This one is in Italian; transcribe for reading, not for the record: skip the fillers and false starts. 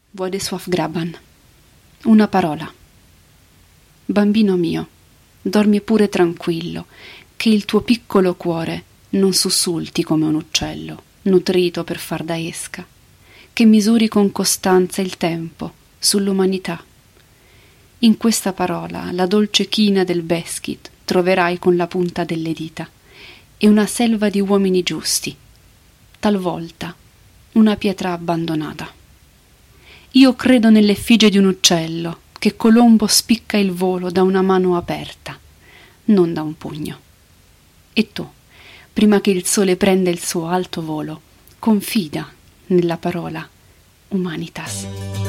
Władysław Graban. Una parola. Bambino mio, dormi pure tranquillo, che il tuo piccolo cuore non sussulti come un uccello, nutrito per far da esca, che misuri con costanza il tempo sull'umanità. In questa parola la dolce china del Beskid troverai con la punta delle dita, e una selva di uomini giusti, talvolta una pietra abbandonata. Io credo nell'effigie di un uccello, che Colombo spicca il volo da una mano aperta, non da un pugno. E tu, prima che il sole prenda il suo alto volo, confida nella parola Humanitas.